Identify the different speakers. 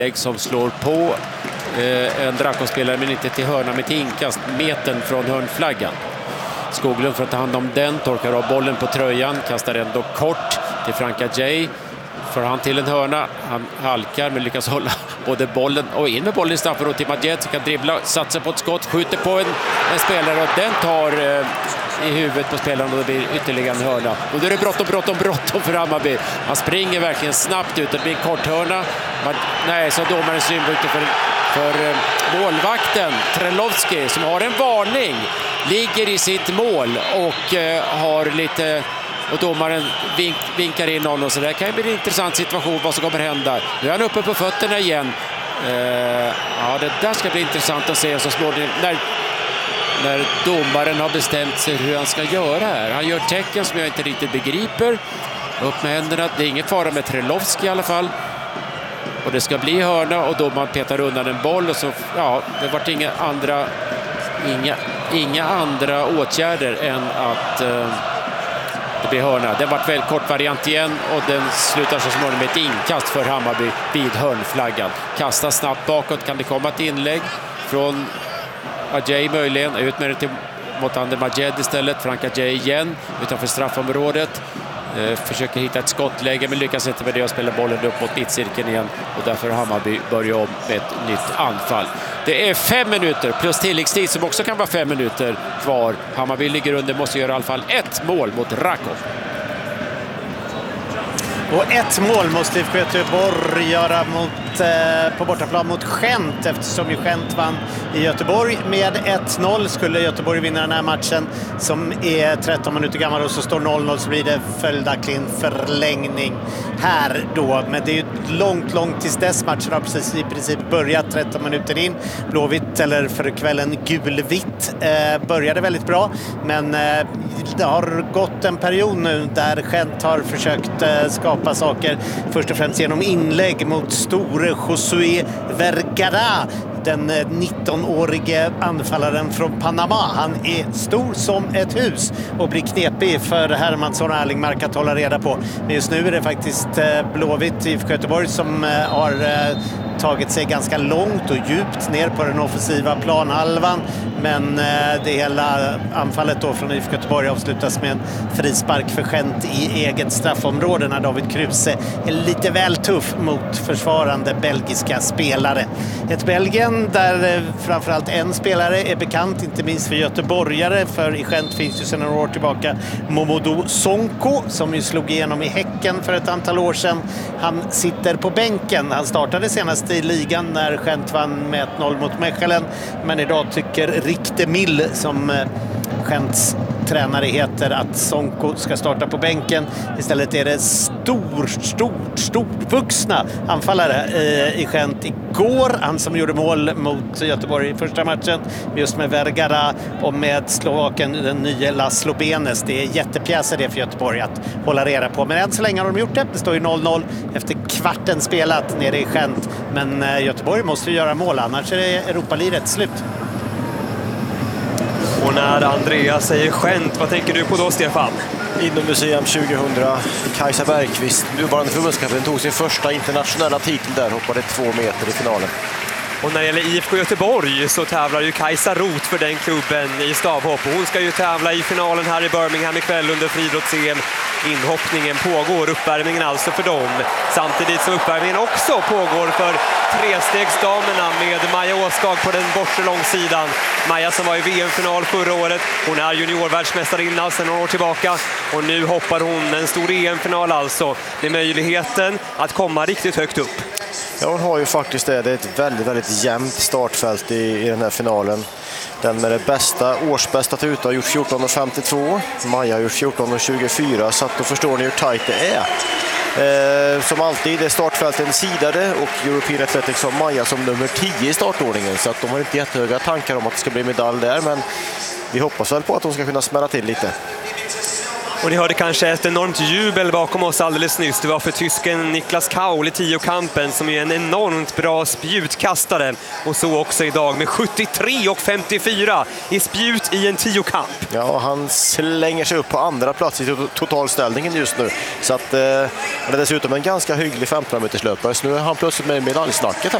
Speaker 1: som slår på en Draco-spelare men inte till hörna med till inkast. Metern från hörnflaggan. Skoglund får ta hand om den, torkar av bollen på tröjan, kastar ändå kort till Franka Jay. Får han till en hörna, han halkar men lyckas hålla både bollen och in med bollen i straffområdet till Majed som kan dribbla, satsa på ett skott, skjuter på en spelare och den tar i huvudet på spelaren och det blir ytterligare en hörna. Och då är det bråttom för Hammarby. Han springer verkligen snabbt ut, det blir en kort hörna. Nej, så domaren synpunkter för målvakten Trelowski som har en varning, ligger i sitt mål och har lite... Och domaren vinkar in honom och så där kan ju bli en intressant situation vad som kommer hända. Nu är han uppe på fötterna igen. Ja, det där ska bli intressant att se så småningom när domaren har bestämt sig hur han ska göra här. Han gör tecken som jag inte riktigt begriper. Upp med händerna. Det är ingen fara med Trelowski i alla fall. Och det ska bli hörna och domaren petar undan en boll och så, ja, det vart inga andra åtgärder än att det blir hörna. Det var en väldigt kort variant igen och den slutar så småningom med ett inkast för Hammarby vid hörnflaggan. Kastar snabbt bakåt, kan det komma ett inlägg från Ajay möjligen. Ut med det mot Ander Majed istället. Franka Ajay igen utanför straffområdet. Försöker hitta ett skottläge men lyckas inte med det och spelar bollen upp mot mittcirkeln igen. Och därför Hammarby börjar om med ett nytt anfall. Det är 5 minuter plus tilläggstid som också kan vara 5 minuter kvar. Hammarby ligger under, måste göra i alla fall 1 mål mot Rakov.
Speaker 2: Och 1 mål måste IFK Göteborg göra på bortaplan mot Gent eftersom ju Gent vann i Göteborg med 1-0. Skulle Göteborg vinna den här matchen som är 13 minuter gammal och så står 0-0 så blir det följaktligen förlängning här då. Men det är ju långt tills dess. Matchen har precis i princip börjat 13 minuter in. Blåvitt, eller för kvällen gulvitt, började väldigt bra. Men det har gått en period nu där Gent har försökt skapa saker. Först och främst genom inlägg mot store Josué Vergara. Den 19-årige anfallaren från Panama. Han är stor som ett hus och blir knepig för Hermansson och Erlingmark att hålla reda på. Men just nu är det faktiskt Blåvitt i Göteborg som har tagit sig ganska långt och djupt ner på den offensiva planhalvan. Men det hela anfallet då från IFK Göteborg avslutas med en frispark för Gent i eget straffområde när David Kruse är lite väl tuff mot försvarande belgiska spelare. Ett Belgien där framförallt en spelare är bekant, inte minst för göteborgare, för i Gent finns ju sedan några år tillbaka Momodou Sonko som ju slog igenom i Häcken för ett antal år sedan. Han sitter på bänken. Han startade senast i ligan när Gent vann med 1-0 mot Mechelen, men idag tycker Rick Mill som Gents tränare heter att Sonko ska starta på bänken. Istället är det storvuxna anfallare i Gent igår. Han som gjorde mål mot Göteborg i första matchen just med Vergara och med slovaken den nya Laszlo Benes. Det är jättepjäser det för Göteborg att hålla reda på. Men än så länge har de gjort det. Det står ju 0-0 efter kvarten spelat nere i Gent. Men Göteborg måste ju göra mål, annars är det Europa-liret slut.
Speaker 3: Och när Andreas säger Gent, vad tänker du på då, Stefan?
Speaker 4: Inommuseum 2000, Kajsa Bergqvist, nuvarande förbundskapten, tog sin första internationella titel där, hoppade 2 meter i finalen.
Speaker 3: Och när det gäller IFK Göteborg så tävlar ju Kajsa Roth för den klubben i stavhopp. Och hon ska ju tävla i finalen här i Birmingham ikväll under friidrotts-EM. Inhoppningen pågår, uppvärmningen alltså för dem. Samtidigt som uppvärmningen också pågår för trestegsdamerna med Maja Åskag på den bortre långsidan. Maja som var i VM-final förra året. Hon är juniorvärldsmästarinna sedan några år tillbaka. Och nu hoppar hon en stor EM-final alltså. Med möjligheten att komma riktigt högt upp.
Speaker 4: Ja, hon har ju faktiskt det. Det är ett väldigt jämnt startfält i den här finalen. Den med det bästa, årsbästa tuta har gjort 14,52. Maja har gjort 14,24, så att då förstår ni hur tajt det är. Som alltid är startfälten sidade och European Athletics har Maja som nummer 10 i startordningen, så att de har inte jättehöga tankar om att det ska bli medalj där, men vi hoppas väl på att de ska kunna smälla till lite.
Speaker 3: Och ni hörde kanske ett enormt jubel bakom oss alldeles nyss. Det var för tysken Niklas Kaul i tiokampen som är en enormt bra spjutkastare. Och så också idag med 73,54 i spjut i en tiokamp.
Speaker 4: Ja, han slänger sig upp på andra plats i totalställningen just nu. Så att, det är dessutom en ganska hygglig 15-meterslöpare. Så nu är han plötsligt med i medaljsnacket här.